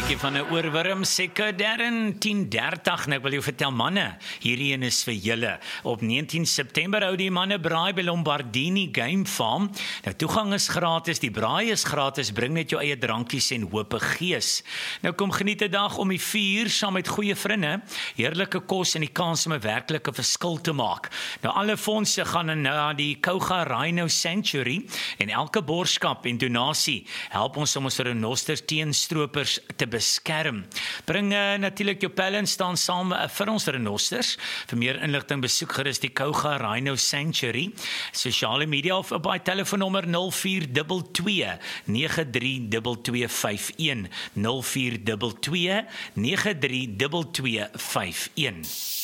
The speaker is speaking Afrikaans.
Bietjie van 'n oorwurm, seker Darren 10:30, nou ek wil jou vertel manne, hierdie een is vir julle. Op 19 September hou die manne braai by Lombardini Game Farm. Nou toegang is gratis, die braai is gratis, bring net jou eie drankies en hoop gees. Nou kom geniet 'n dag om die vuur saam met goeie vriende, heerlike kos en die kans om 'n werklike verskil te maak. Nou alle fondse gaan na die Kouga Rhino Sanctuary en elke borskap en donasie help ons om ons renosters teen stroopers te beskerm. Bring natuurlik jou pelle en staan saam vir ons renosters. Vir meer inligting besoek gerus die Kouga Rhino Sanctuary. Sosiale media of op die telefoonnommer 0422 932251 0422 932251.